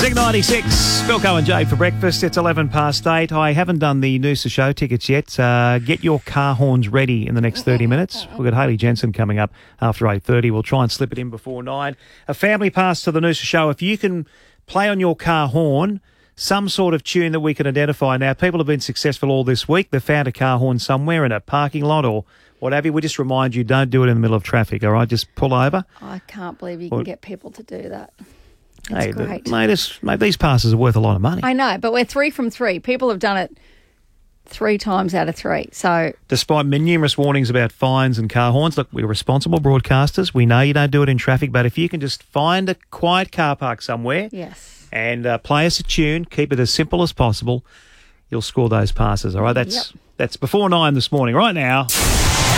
Zig 96, Philco and Jay for breakfast. It's 11 past 8. I haven't done the Noosa Show tickets yet. Get your car horns ready in the next 30 minutes. We've got Hayley Jensen coming up after 8:30. We'll try and slip it in before 9. A family pass to the Noosa Show. If you can play on your car horn some sort of tune that we can identify. Now, people have been successful all this week. They've found a car horn somewhere in a parking lot or what have you. We just remind you, don't do it in the middle of traffic, all right? Just pull over. I can't believe you can get people to do that. Hey, great. Mate, these passes are worth a lot of money. I know, but we're 3 from 3. People have done it 3 times out of 3. So, despite numerous warnings about fines and car horns, look, we're responsible broadcasters. We know you don't do it in traffic, but if you can just find a quiet car park somewhere yes, and play us a tune, keep it as simple as possible, you'll score those passes, all right? That's before 9 this morning. Right now...